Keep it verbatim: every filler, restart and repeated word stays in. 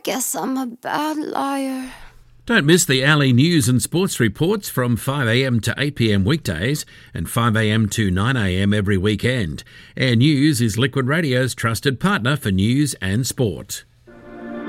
guess I'm a bad liar. Don't miss the Ali news and sports reports from five a m to eight p m weekdays and five a m to nine a m every weekend. Air News is Liquid Radio's trusted partner for news and sport.